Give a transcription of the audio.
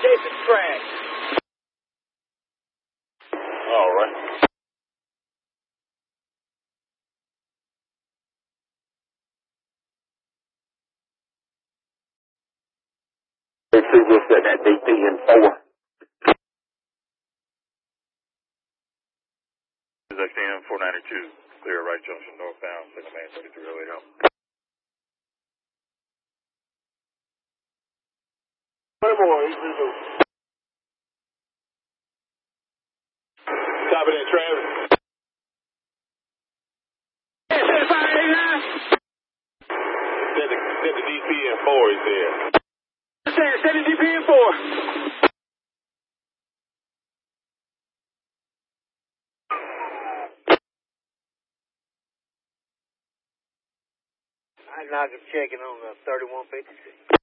adjacent track. All right. Let's see what's that DP in 4. XM 492, clear right junction northbound, signal man 3308 help. One more, he's removed. Copy that, Travis. 7589. Set the DP in 4, he said. Set the DP in 4. I'm checking on the 3156.